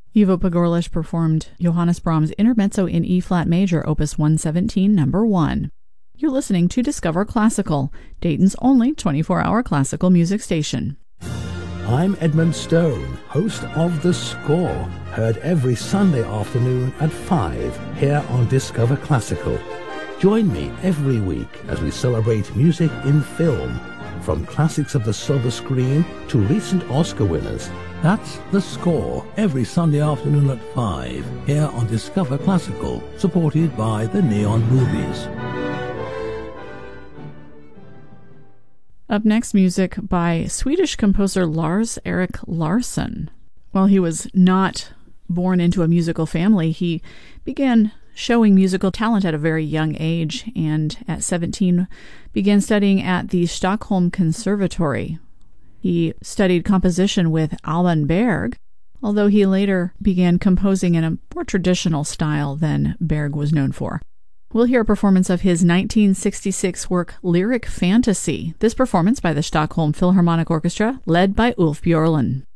Ivo Pogorelic performed Johannes Brahms' Intermezzo in E-flat major, Opus 117, number 1. You're listening to Discover Classical, Dayton's only 24-hour classical music station. I'm Edmund Stone, host of The Score, heard every Sunday afternoon at 5 here on Discover Classical. Join me every week as we celebrate music in film, from classics of the silver screen to recent Oscar winners. That's The Score, every Sunday afternoon at 5 here on Discover Classical, supported by the Neon Movies. Up next, music by Swedish composer Lars-Erik Larsson. While he was not born into a musical family, he began showing musical talent at a very young age, and at 17 began studying at the Stockholm Conservatory. He studied composition with Alban Berg, although he later began composing in a more traditional style than Berg was known for. We'll hear a performance of his 1966 work Lyric Fantasy, this performance by the Stockholm Philharmonic Orchestra, led by Ulf Björlund.